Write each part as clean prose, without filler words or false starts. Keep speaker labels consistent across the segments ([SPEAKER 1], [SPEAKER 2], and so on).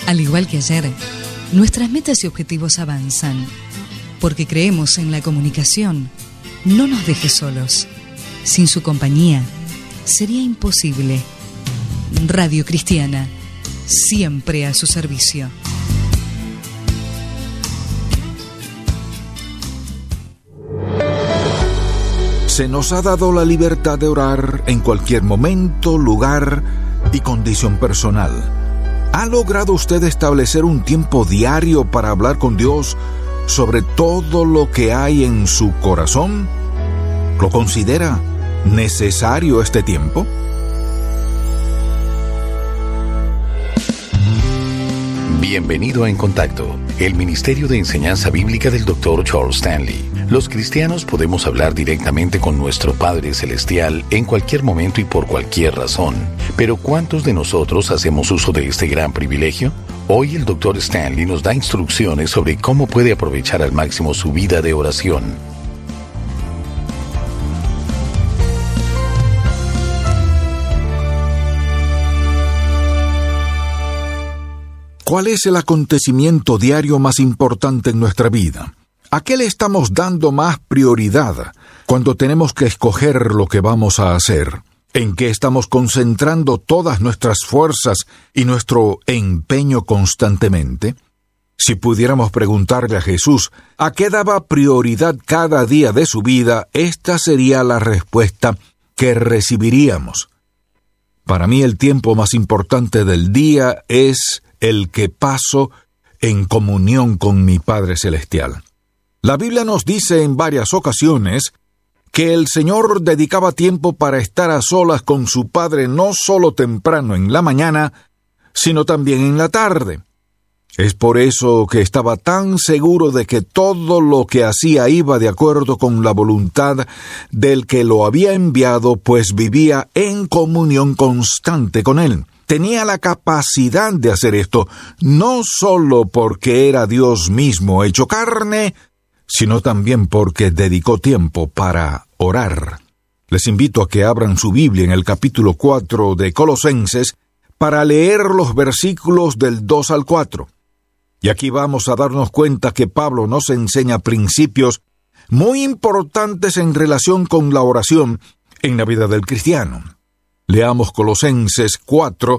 [SPEAKER 1] Al igual que ayer, nuestras metas y objetivos avanzan, porque creemos en la comunicación. No nos deje solos. Sin su compañía, sería imposible. Radio Cristiana, siempre a su servicio.
[SPEAKER 2] Se nos ha dado la libertad de orar en cualquier momento, lugar y condición personal. ¿Ha logrado usted establecer un tiempo diario para hablar con Dios sobre todo lo que hay en su corazón? ¿Lo considera necesario este tiempo?
[SPEAKER 3] Bienvenido a En Contacto, el Ministerio de Enseñanza Bíblica del Dr. Charles Stanley. Los cristianos podemos hablar directamente con nuestro Padre Celestial en cualquier momento y por cualquier razón. Pero ¿cuántos de nosotros hacemos uso de este gran privilegio? Hoy el Dr. Stanley nos da instrucciones sobre cómo puede aprovechar al máximo su vida de oración.
[SPEAKER 2] ¿Cuál es el acontecimiento diario más importante en nuestra vida? ¿A qué le estamos dando más prioridad cuando tenemos que escoger lo que vamos a hacer? ¿En qué estamos concentrando todas nuestras fuerzas y nuestro empeño constantemente? Si pudiéramos preguntarle a Jesús a qué daba prioridad cada día de su vida, esta sería la respuesta que recibiríamos. Para mí el tiempo más importante del día es el que paso en comunión con mi Padre Celestial. La Biblia nos dice en varias ocasiones que el Señor dedicaba tiempo para estar a solas con su Padre no solo temprano en la mañana, sino también en la tarde. Es por eso que estaba tan seguro de que todo lo que hacía iba de acuerdo con la voluntad del que lo había enviado, pues vivía en comunión constante con Él. Tenía la capacidad de hacer esto, no solo porque era Dios mismo hecho carne, sino también porque dedicó tiempo para orar. Les invito a que abran su Biblia en el capítulo 4 de Colosenses para leer los versículos del 2 al 4. Y aquí vamos a darnos cuenta que Pablo nos enseña principios muy importantes en relación con la oración en la vida del cristiano. Leamos Colosenses 4,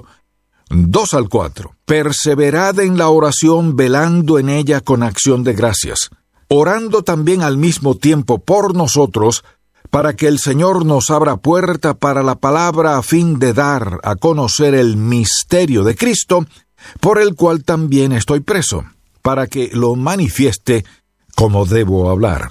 [SPEAKER 2] 2 al 4. Perseverad en la oración, velando en ella con acción de gracias, orando también al mismo tiempo por nosotros, para que el Señor nos abra puerta para la palabra a fin de dar a conocer el misterio de Cristo, por el cual también estoy preso, para que lo manifieste como debo hablar.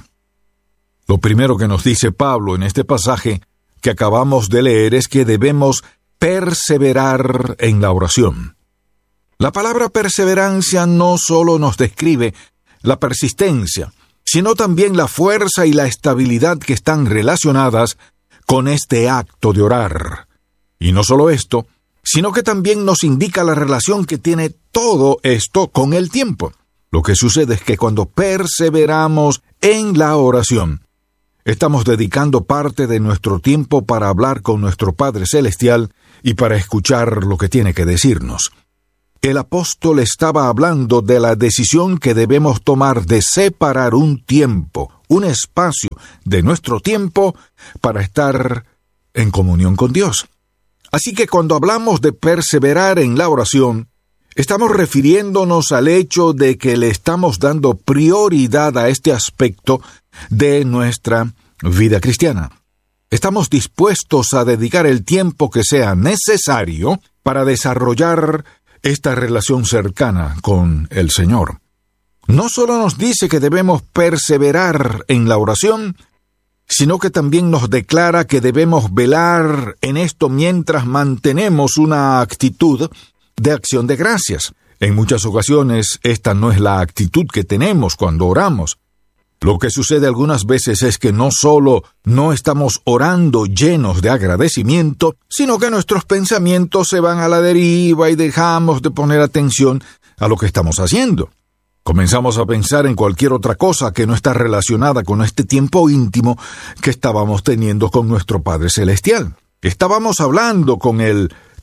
[SPEAKER 2] Lo primero que nos dice Pablo en este pasaje que acabamos de leer es que debemos perseverar en la oración. La palabra perseverancia no solo nos describe la persistencia, sino también la fuerza y la estabilidad que están relacionadas con este acto de orar. Y no solo esto, sino que también nos indica la relación que tiene todo esto con el tiempo. Lo que sucede es que cuando perseveramos en la oración, estamos dedicando parte de nuestro tiempo para hablar con nuestro Padre Celestial y para escuchar lo que tiene que decirnos. El apóstol estaba hablando de la decisión que debemos tomar de separar un tiempo, un espacio de nuestro tiempo para estar en comunión con Dios. Así que cuando hablamos de perseverar en la oración, estamos refiriéndonos al hecho de que le estamos dando prioridad a este aspecto de nuestra vida cristiana. Estamos dispuestos a dedicar el tiempo que sea necesario para desarrollar esta relación cercana con el Señor. No solo nos dice que debemos perseverar en la oración, sino que también nos declara que debemos velar en esto mientras mantenemos una actitud de acción de gracias. En muchas ocasiones, esta no es la actitud que tenemos cuando oramos. Lo que sucede algunas veces es que no solo no estamos orando llenos de agradecimiento, sino que nuestros pensamientos se van a la deriva y dejamos de poner atención a lo que estamos haciendo. Comenzamos a pensar en cualquier otra cosa que no está relacionada con este tiempo íntimo que estábamos teniendo con nuestro Padre Celestial. Estábamos hablando con Él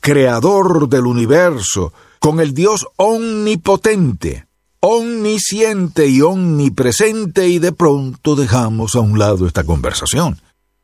[SPEAKER 2] creador del universo, con el Dios omnipotente, omnisciente y omnipresente, y de pronto dejamos a un lado esta conversación.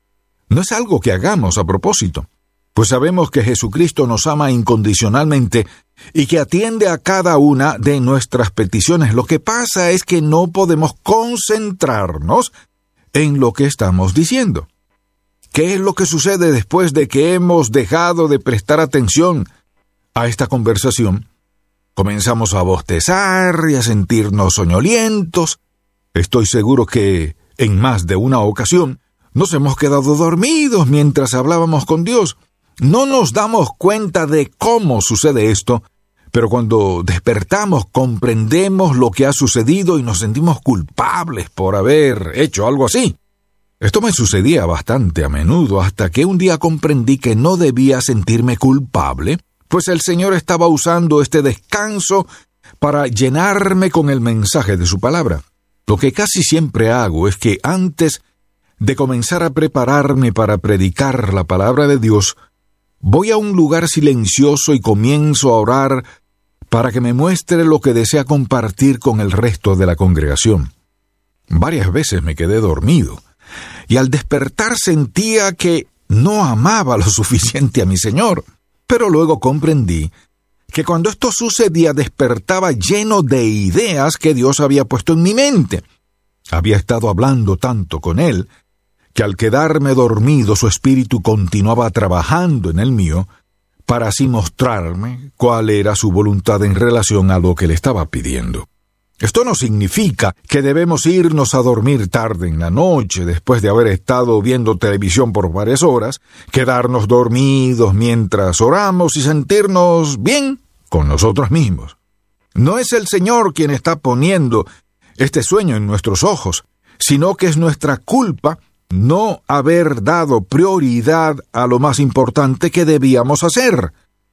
[SPEAKER 2] No es algo que hagamos a propósito, pues sabemos que Jesucristo nos ama incondicionalmente y que atiende a cada una de nuestras peticiones. Lo que pasa es que no podemos concentrarnos en lo que estamos diciendo. ¿Qué es lo que sucede después de que hemos dejado de prestar atención a esta conversación? Comenzamos a bostezar y a sentirnos soñolientos. Estoy seguro que en más de una ocasión nos hemos quedado dormidos mientras hablábamos con Dios. No nos damos cuenta de cómo sucede esto, pero cuando despertamos comprendemos lo que ha sucedido y nos sentimos culpables por haber hecho algo así. Esto me sucedía bastante a menudo hasta que un día comprendí que no debía sentirme culpable, pues el Señor estaba usando este descanso para llenarme con el mensaje de su palabra. Lo que casi siempre hago es que antes de comenzar a prepararme para predicar la palabra de Dios, voy a un lugar silencioso y comienzo a orar para que me muestre lo que desea compartir con el resto de la congregación. Varias veces me quedé dormido, y al despertar sentía que no amaba lo suficiente a mi Señor. Pero luego comprendí que cuando esto sucedía despertaba lleno de ideas que Dios había puesto en mi mente. Había estado hablando tanto con Él que al quedarme dormido su espíritu continuaba trabajando en el mío para así mostrarme cuál era su voluntad en relación a lo que le estaba pidiendo. Esto no significa que debemos irnos a dormir tarde en la noche después de haber estado viendo televisión por varias horas, quedarnos dormidos mientras oramos y sentirnos bien con nosotros mismos. No es el Señor quien está poniendo este sueño en nuestros ojos, sino que es nuestra culpa no haber dado prioridad a lo más importante que debíamos hacer.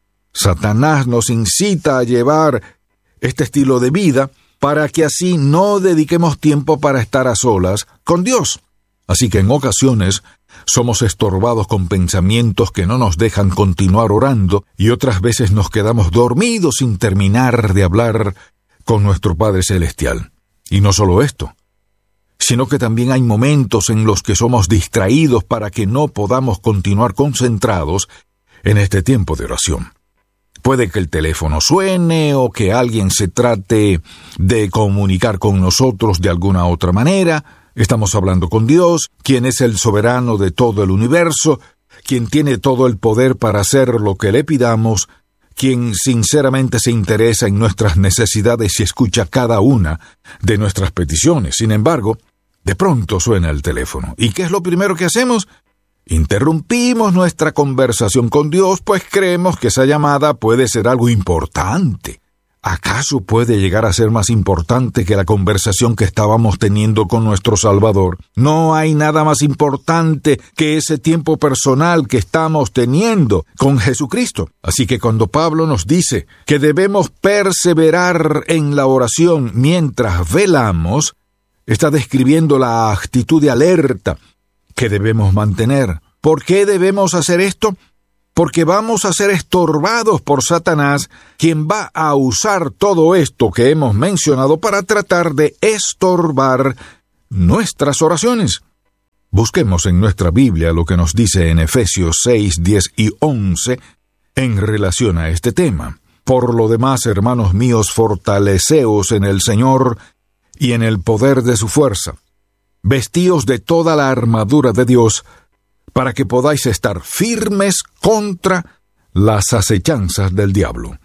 [SPEAKER 2] Satanás nos incita a llevar este estilo de vida para que así no dediquemos tiempo para estar a solas con Dios. Así que en ocasiones somos estorbados con pensamientos que no nos dejan continuar orando y otras veces nos quedamos dormidos sin terminar de hablar con nuestro Padre Celestial. Y no solo esto, sino que también hay momentos en los que somos distraídos para que no podamos continuar concentrados en este tiempo de oración. Puede que el teléfono suene o que alguien se trate de comunicar con nosotros de alguna otra manera. Estamos hablando con Dios, quien es el soberano de todo el universo, quien tiene todo el poder para hacer lo que le pidamos, quien sinceramente se interesa en nuestras necesidades y escucha cada una de nuestras peticiones. Sin embargo, de pronto suena el teléfono. ¿Y qué es lo primero que hacemos? Interrumpimos nuestra conversación con Dios, pues creemos que esa llamada puede ser algo importante. ¿Acaso puede llegar a ser más importante que la conversación que estábamos teniendo con nuestro Salvador? No hay nada más importante que ese tiempo personal que estamos teniendo con Jesucristo. Así que cuando Pablo nos dice que debemos perseverar en la oración mientras velamos, está describiendo la actitud de alerta que debemos mantener. ¿Por qué debemos hacer esto? Porque vamos a ser estorbados por Satanás, quien va a usar todo esto que hemos mencionado para tratar de estorbar nuestras oraciones. Busquemos en nuestra Biblia lo que nos dice en Efesios 6, 10 y 11 en relación a este tema. Por lo demás, hermanos míos, fortaleceos en el Señor y en el poder de su fuerza. Vestíos de toda la armadura de Dios, para que podáis estar firmes contra las acechanzas del diablo.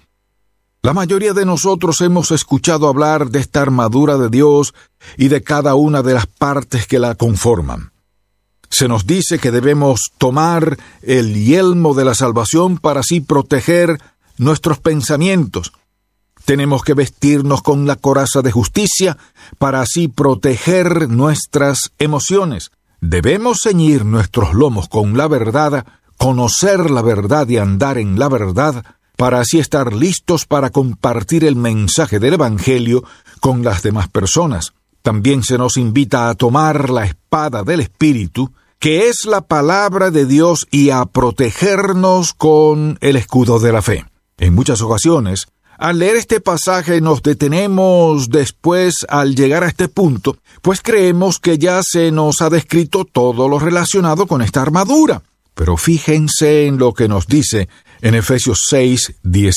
[SPEAKER 2] La mayoría de nosotros hemos escuchado hablar de esta armadura de Dios y de cada una de las partes que la conforman. Se nos dice que debemos tomar el yelmo de la salvación para así proteger nuestros pensamientos. Tenemos que vestirnos con la coraza de justicia para así proteger nuestras emociones. Debemos ceñir nuestros lomos con la verdad, conocer la verdad y andar en la verdad, para así estar listos para compartir el mensaje del Evangelio con las demás personas. También se nos invita a tomar la espada del Espíritu, que es la palabra de Dios, y a protegernos con el escudo de la fe. En muchas ocasiones, al leer este pasaje nos detenemos después al llegar a este punto, pues creemos que ya se nos ha descrito todo lo relacionado con esta armadura. Pero fíjense en lo que nos dice en Efesios 6,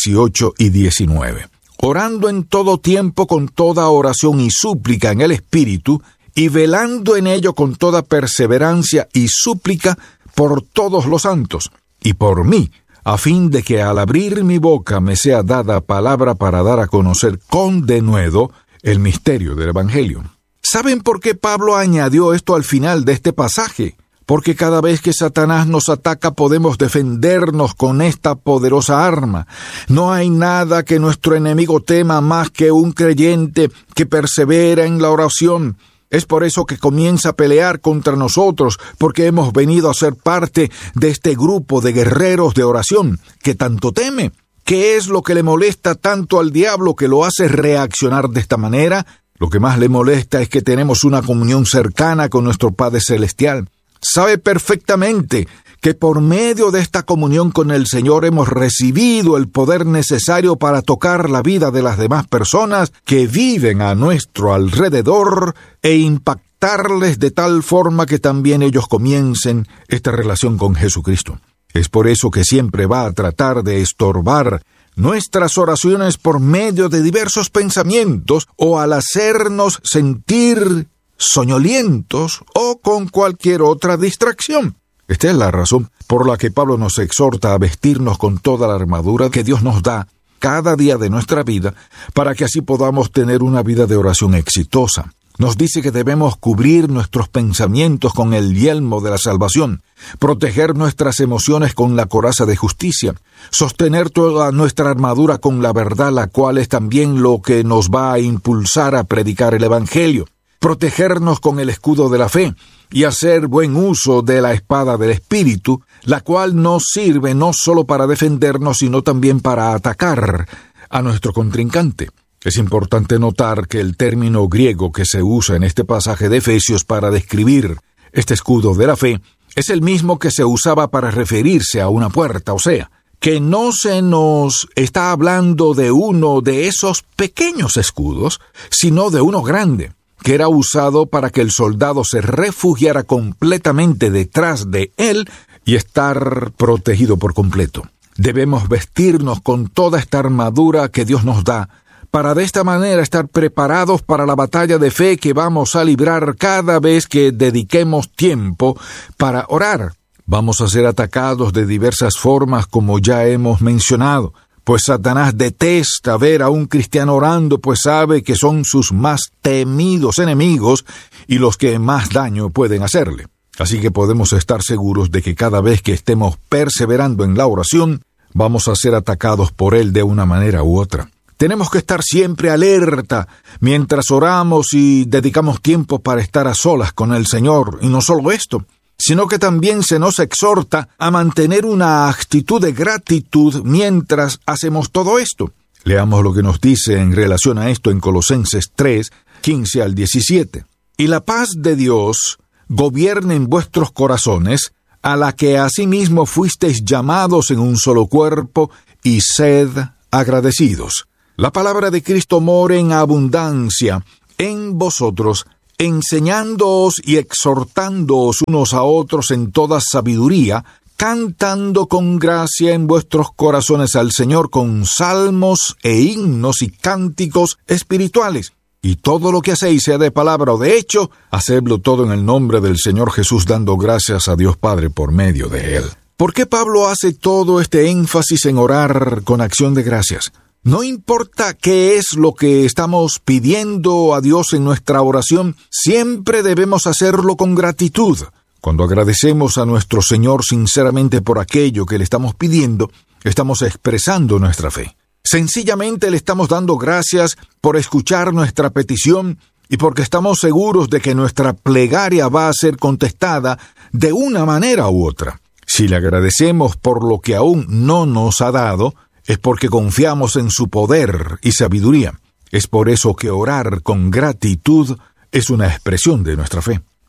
[SPEAKER 2] 18 y 19. Orando en todo tiempo con toda oración y súplica en el Espíritu, y velando en ello con toda perseverancia y súplica por todos los santos, y por mí, a fin de que al abrir mi boca me sea dada palabra para dar a conocer con denuedo el misterio del Evangelio. ¿Saben por qué Pablo añadió esto al final de este pasaje? Porque cada vez que Satanás nos ataca podemos defendernos con esta poderosa arma. No hay nada que nuestro enemigo tema más que un creyente que persevera en la oración. Es por eso que comienza a pelear contra nosotros, porque hemos venido a ser parte de este grupo de guerreros de oración que tanto teme. ¿Qué es lo que le molesta tanto al diablo que lo hace reaccionar de esta manera? Lo que más le molesta es que tenemos una comunión cercana con nuestro Padre Celestial. Sabe perfectamente que por medio de esta comunión con el Señor hemos recibido el poder necesario para tocar la vida de las demás personas que viven a nuestro alrededor e impactarles de tal forma que también ellos comiencen esta relación con Jesucristo. Es por eso que siempre va a tratar de estorbar nuestras oraciones por medio de diversos pensamientos o al hacernos sentir soñolientos o con cualquier otra distracción. Esta es la razón por la que Pablo nos exhorta a vestirnos con toda la armadura que Dios nos da cada día de nuestra vida para que así podamos tener una vida de oración exitosa. Nos dice que debemos cubrir nuestros pensamientos con el yelmo de la salvación, proteger nuestras emociones con la coraza de justicia, sostener toda nuestra armadura con la verdad, la cual es también lo que nos va a impulsar a predicar el Evangelio, protegernos con el escudo de la fe y hacer buen uso de la espada del Espíritu, la cual nos sirve no solo para defendernos, sino también para atacar a nuestro contrincante. Es importante notar que el término griego que se usa en este pasaje de Efesios para describir este escudo de la fe es el mismo que se usaba para referirse a una puerta, o sea, que no se nos está hablando de uno de esos pequeños escudos, sino de uno grande, que era usado para que el soldado se refugiara completamente detrás de él y estar protegido por completo. Debemos vestirnos con toda esta armadura que Dios nos da, para de esta manera estar preparados para la batalla de fe que vamos a librar cada vez que dediquemos tiempo para orar. Vamos a ser atacados de diversas formas, como ya hemos mencionado, pues Satanás detesta ver a un cristiano orando, pues sabe que son sus más temidos enemigos y los que más daño pueden hacerle. Así que podemos estar seguros de que cada vez que estemos perseverando en la oración, vamos a ser atacados por él de una manera u otra. Tenemos que estar siempre alerta mientras oramos y dedicamos tiempo para estar a solas con el Señor. Y no solo esto, sino que también se nos exhorta a mantener una actitud de gratitud mientras hacemos todo esto. Leamos lo que nos dice en relación a esto en Colosenses 3, 15 al 17. Y la paz de Dios gobierne en vuestros corazones, a la que asimismo fuisteis llamados en un solo cuerpo, y sed agradecidos. La palabra de Cristo more en abundancia en vosotros, enseñándoos y exhortándoos unos a otros en toda sabiduría, cantando con gracia en vuestros corazones al Señor con salmos e himnos y cánticos espirituales. Y todo lo que hacéis, sea de palabra o de hecho, hacedlo todo en el nombre del Señor Jesús, dando gracias a Dios Padre por medio de Él. ¿Por qué Pablo hace todo este énfasis en orar con acción de gracias? No importa qué es lo que estamos pidiendo a Dios en nuestra oración, siempre debemos hacerlo con gratitud. Cuando agradecemos a nuestro Señor sinceramente por aquello que le estamos pidiendo, estamos expresando nuestra fe. Sencillamente le estamos dando gracias por escuchar nuestra petición y porque estamos seguros de que nuestra plegaria va a ser contestada de una manera u otra. Si le agradecemos por lo que aún no nos ha dado, es porque confiamos en su poder y sabiduría. Es por eso que orar con gratitud es una expresión de nuestra fe.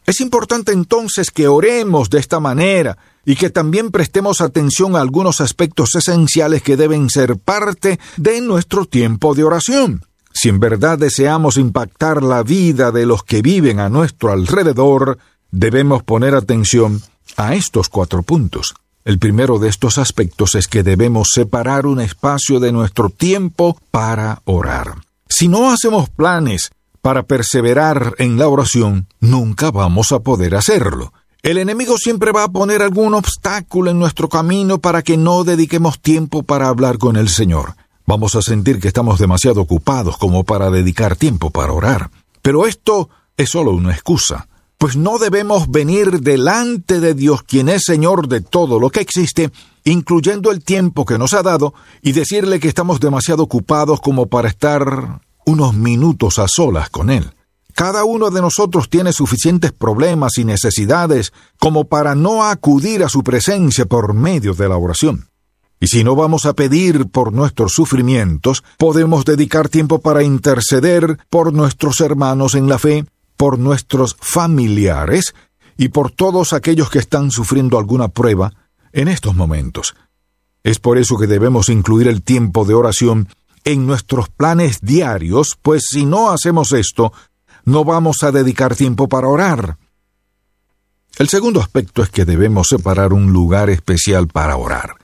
[SPEAKER 2] Es importante entonces que oremos de esta manera y que también prestemos atención a algunos aspectos esenciales que deben ser parte de nuestro tiempo de oración. Si en verdad deseamos impactar la vida de los que viven a nuestro alrededor, debemos poner atención a estos 4 puntos. El primero de estos aspectos es que debemos separar un espacio de nuestro tiempo para orar. Si no hacemos planes para perseverar en la oración, nunca vamos a poder hacerlo. El enemigo siempre va a poner algún obstáculo en nuestro camino para que no dediquemos tiempo para hablar con el Señor. Vamos a sentir que estamos demasiado ocupados como para dedicar tiempo para orar. Pero esto es solo una excusa, pues no debemos venir delante de Dios, quien es Señor de todo lo que existe, incluyendo el tiempo que nos ha dado, y decirle que estamos demasiado ocupados como para estar unos minutos a solas con Él. Cada uno de nosotros tiene suficientes problemas y necesidades como para no acudir a su presencia por medio de la oración. Y si no vamos a pedir por nuestros sufrimientos, podemos dedicar tiempo para interceder por nuestros hermanos en la fe, por nuestros familiares y por todos aquellos que están sufriendo alguna prueba en estos momentos. Es por eso que debemos incluir el tiempo de oración en nuestros planes diarios, pues si no hacemos esto, no vamos a dedicar tiempo para orar. El segundo aspecto es que debemos separar un lugar especial para orar.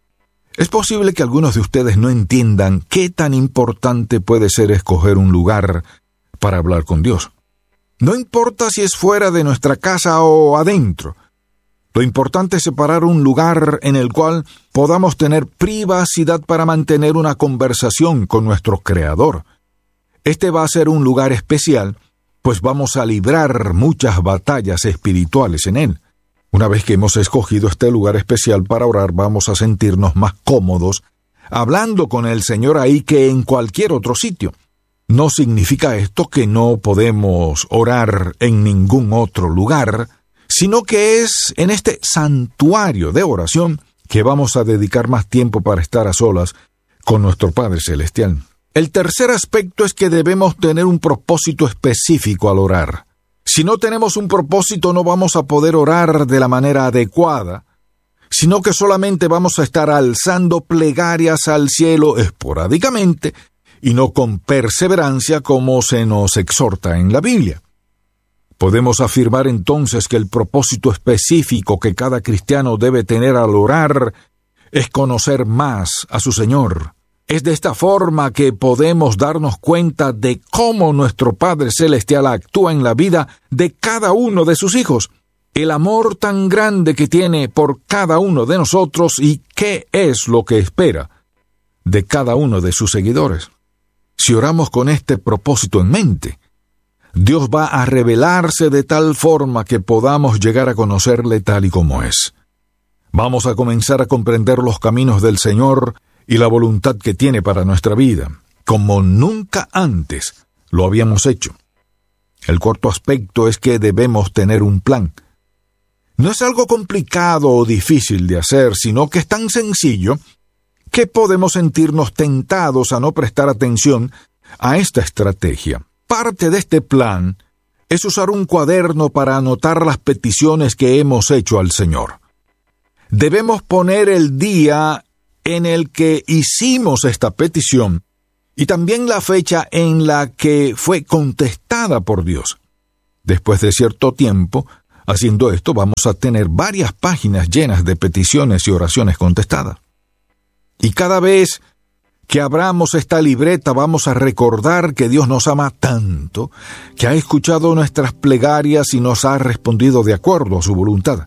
[SPEAKER 2] Es posible que algunos de ustedes no entiendan qué tan importante puede ser escoger un lugar para hablar con Dios. No importa si es fuera de nuestra casa o adentro. Lo importante es separar un lugar en el cual podamos tener privacidad para mantener una conversación con nuestro Creador. Este va a ser un lugar especial, pues vamos a librar muchas batallas espirituales en él. Una vez que hemos escogido este lugar especial para orar, vamos a sentirnos más cómodos hablando con el Señor ahí que en cualquier otro sitio. No significa esto que no podemos orar en ningún otro lugar, sino que es en este santuario de oración que vamos a dedicar más tiempo para estar a solas con nuestro Padre Celestial. El tercer aspecto es que debemos tener un propósito específico al orar. Si no tenemos un propósito, no vamos a poder orar de la manera adecuada, sino que solamente vamos a estar alzando plegarias al cielo esporádicamente y no con perseverancia como se nos exhorta en la Biblia. Podemos afirmar entonces que el propósito específico que cada cristiano debe tener al orar es conocer más a su Señor. Es de esta forma que podemos darnos cuenta de cómo nuestro Padre Celestial actúa en la vida de cada uno de sus hijos, el amor tan grande que tiene por cada uno de nosotros y qué es lo que espera de cada uno de sus seguidores. Si oramos con este propósito en mente, Dios va a revelarse de tal forma que podamos llegar a conocerle tal y como es. Vamos a comenzar a comprender los caminos del Señor y la voluntad que tiene para nuestra vida, como nunca antes lo habíamos hecho. El cuarto aspecto es que debemos tener un plan. No es algo complicado o difícil de hacer, sino que es tan sencillo que podemos sentirnos tentados a no prestar atención a esta estrategia. Parte de este plan es usar un cuaderno para anotar las peticiones que hemos hecho al Señor. Debemos poner el día en el que hicimos esta petición y también la fecha en la que fue contestada por Dios. Después de cierto tiempo, haciendo esto, vamos a tener varias páginas llenas de peticiones y oraciones contestadas. Y cada vez que abramos esta libreta vamos a recordar que Dios nos ama tanto, que ha escuchado nuestras plegarias y nos ha respondido de acuerdo a su voluntad.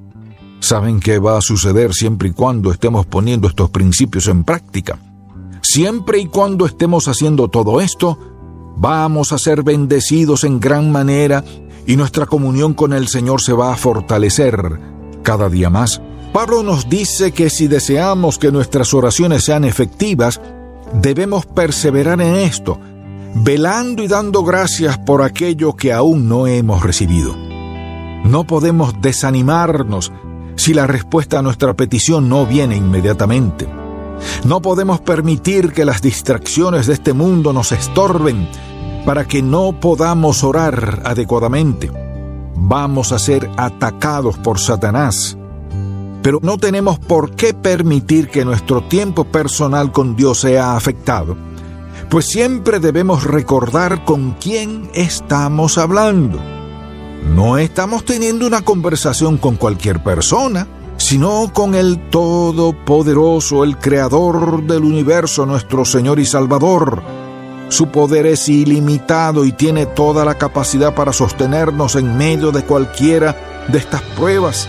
[SPEAKER 2] ¿Saben qué va a suceder siempre y cuando estemos poniendo estos principios en práctica? Siempre y cuando estemos haciendo todo esto, vamos a ser bendecidos en gran manera y nuestra comunión con el Señor se va a fortalecer cada día más. Pablo nos dice que si deseamos que nuestras oraciones sean efectivas, debemos perseverar en esto, velando y dando gracias por aquello que aún no hemos recibido. No podemos desanimarnos si la respuesta a nuestra petición no viene inmediatamente. No podemos permitir que las distracciones de este mundo nos estorben para que no podamos orar adecuadamente. vamos a ser atacados por Satanás. Pero no tenemos por qué permitir que nuestro tiempo personal con Dios sea afectado, pues siempre debemos recordar con quién estamos hablando. No estamos teniendo una conversación con cualquier persona, sino con el Todopoderoso, el Creador del universo, nuestro Señor y Salvador. Su poder es ilimitado y tiene toda la capacidad para sostenernos en medio de cualquiera de estas pruebas.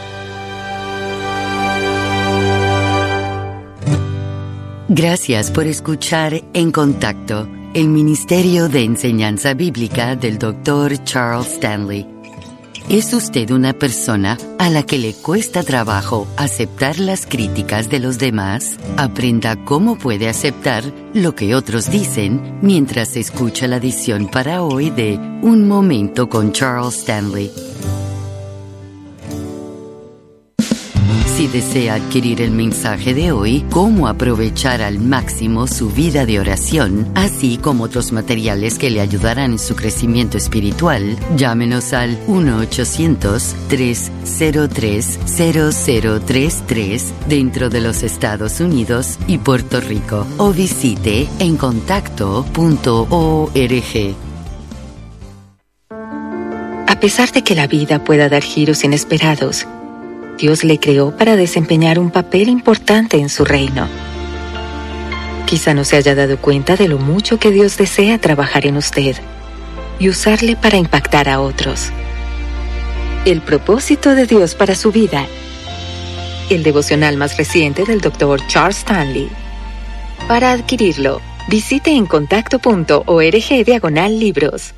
[SPEAKER 4] Gracias por escuchar En Contacto, el Ministerio de Enseñanza Bíblica del Dr. Charles Stanley. ¿Es usted una persona a la que le cuesta trabajo aceptar las críticas de los demás? Aprenda cómo puede aceptar lo que otros dicen mientras escucha la edición para hoy de Un Momento con Charles Stanley. Si desea adquirir el mensaje de hoy, cómo aprovechar al máximo su vida de oración, así como otros materiales que le ayudarán en su crecimiento espiritual, llámenos al 1-800-303-0033 dentro de los Estados Unidos y Puerto Rico, o visite encontacto.org.
[SPEAKER 5] A pesar de que la vida pueda dar giros inesperados, Dios le creó para desempeñar un papel importante en su reino. Quizá no se haya dado cuenta de lo mucho que Dios desea trabajar en usted y usarle para impactar a otros. El propósito de Dios para su vida. El devocional más reciente del Dr. Charles Stanley. Para adquirirlo, visite encontacto.org/libros.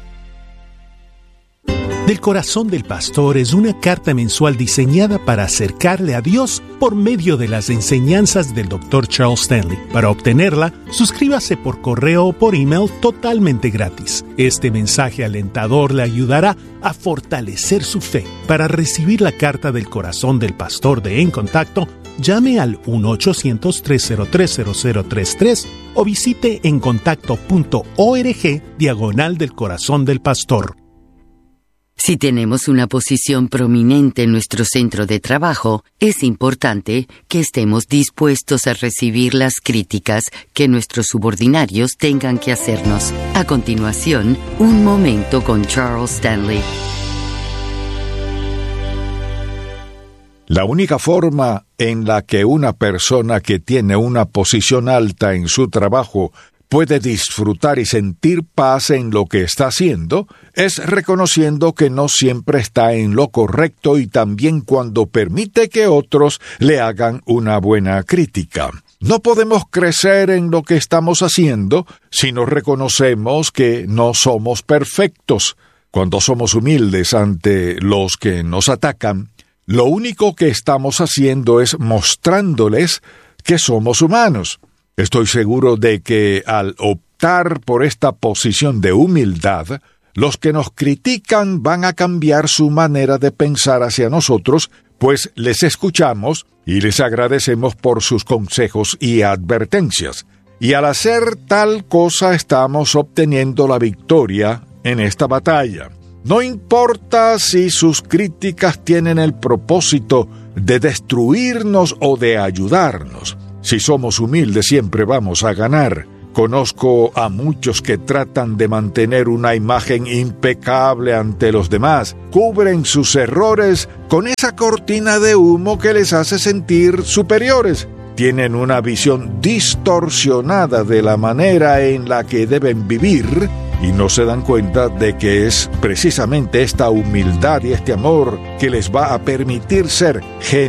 [SPEAKER 6] Del Corazón del Pastor es una carta mensual diseñada para acercarle a Dios por medio de las enseñanzas del Dr. Charles Stanley. Para obtenerla, suscríbase por correo o por email totalmente gratis. Este mensaje alentador le ayudará a fortalecer su fe. Para recibir la carta del Corazón del Pastor de En Contacto, llame al 1-800-303-0033 o visite encontacto.org/del Corazón del Pastor.
[SPEAKER 4] Si tenemos una posición prominente en nuestro centro de trabajo, es importante que estemos dispuestos a recibir las críticas que nuestros subordinados tengan que hacernos. A continuación, un momento con Charles Stanley.
[SPEAKER 2] La única forma en la que una persona que tiene una posición alta en su trabajo puede disfrutar y sentir paz en lo que está haciendo es reconociendo que no siempre está en lo correcto y también cuando permite que otros le hagan una buena crítica. No podemos crecer en lo que estamos haciendo si no reconocemos que no somos perfectos. Cuando somos humildes ante los que nos atacan, lo único que estamos haciendo es mostrándoles que somos humanos. Estoy seguro de que al optar por esta posición de humildad, los que nos critican van a cambiar su manera de pensar hacia nosotros, pues les escuchamos y les agradecemos por sus consejos y advertencias. Y al hacer tal cosa estamos obteniendo la victoria en esta batalla. No importa si sus críticas tienen el propósito de destruirnos o de ayudarnos. Si somos humildes siempre vamos a ganar. Conozco a muchos que tratan de mantener una imagen impecable ante los demás. Cubren sus errores con esa cortina de humo que les hace sentir superiores. Tienen una visión distorsionada de la manera en la que deben vivir y no se dan cuenta de que es precisamente esta humildad y este amor que les va a permitir ser genuinos